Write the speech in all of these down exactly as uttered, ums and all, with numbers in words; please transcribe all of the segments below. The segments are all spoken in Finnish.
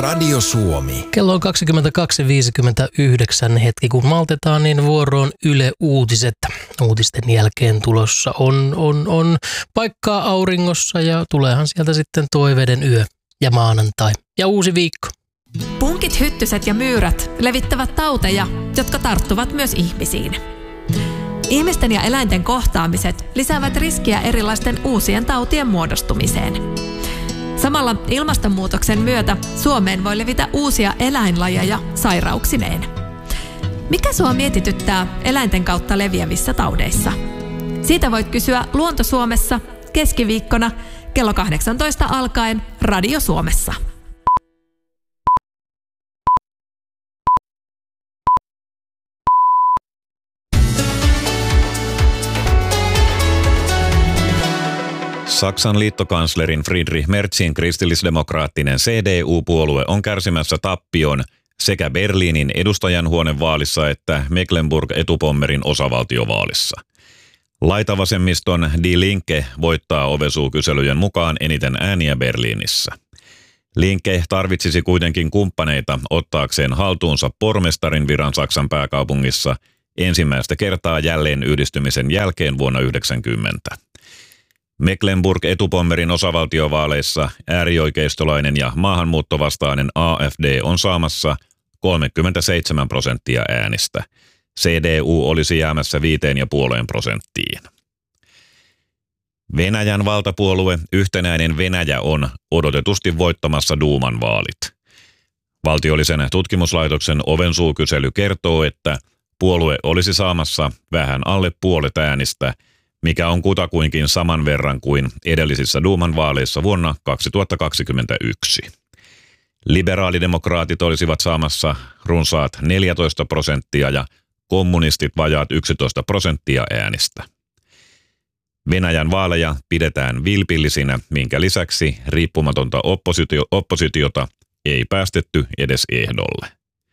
Radio Suomi. Kello on kaksikymmentäkaksi viisikymmentäyhdeksän hetki, kun maltetaan, niin vuoroon Yle Uutiset. Uutisten jälkeen tulossa on, on, on paikkaa auringossa ja tuleehan sieltä sitten toiveiden yö ja maanantai ja uusi viikko. Punkit, hyttyset ja myyrät levittävät tauteja, jotka tarttuvat myös ihmisiin. Ihmisten ja eläinten kohtaamiset lisäävät riskiä erilaisten uusien tautien muodostumiseen. Samalla ilmastonmuutoksen myötä Suomeen voi levitä uusia eläinlajeja sairauksineen. Mikä sua mietityttää eläinten kautta leviävissä taudeissa? Siitä voit kysyä Luonto Suomessa keskiviikkona kello kahdeksantoista alkaen Radio Suomessa. Saksan liittokanslerin Friedrich Merzin kristillisdemokraattinen C D U-puolue on kärsimässä tappion sekä Berliinin edustajanhuonevaalissa että Mecklenburg-Etupommerin osavaltiovaalissa. Laitavasemmiston Die Linke voittaa Ovesuu-kyselyjen mukaan eniten ääniä Berliinissä. Linke tarvitsisi kuitenkin kumppaneita ottaakseen haltuunsa pormestarin viran Saksan pääkaupungissa ensimmäistä kertaa jälleen yhdistymisen jälkeen vuonna yhdeksänkymmentä. Mecklenburg-Etupommerin osavaltiovaaleissa äärioikeistolainen ja maahanmuuttovastainen A F D on saamassa kolmekymmentäseitsemän prosenttia äänistä. C D U olisi jäämässä viiteen ja puoleen prosenttiin. Venäjän valtapuolue Yhtenäinen Venäjä on odotetusti voittamassa Duuman vaalit. Valtiollisen tutkimuslaitoksen Ovensuu-kysely kertoo, että puolue olisi saamassa vähän alle puolet äänistä, mikä on kutakuinkin saman verran kuin edellisissä Duuman vaaleissa vuonna kaksituhattakaksikymmentäyksi. Liberaalidemokraatit olisivat saamassa runsaat neljätoista prosenttia ja kommunistit vajaat yksitoista prosenttia äänistä. Venäjän vaaleja pidetään vilpillisinä, minkä lisäksi riippumatonta oppositio, oppositiota ei päästetty edes ehdolle.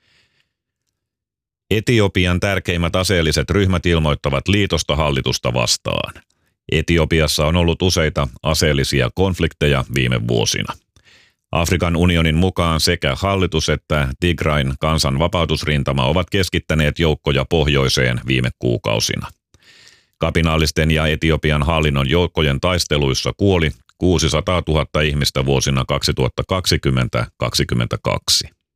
Etiopian tärkeimmät aseelliset ryhmät ilmoittavat liitosta hallitusta vastaan. Etiopiassa on ollut useita aseellisia konflikteja viime vuosina. Afrikan unionin mukaan sekä hallitus että Tigrain kansan vapautusrintama ovat keskittäneet joukkoja pohjoiseen viime kuukausina. Kapinallisten ja Etiopian hallinnon joukkojen taisteluissa kuoli kuusisataatuhatta ihmistä vuosina kaksituhattakaksikymmentä–kaksikymmentäkaksi.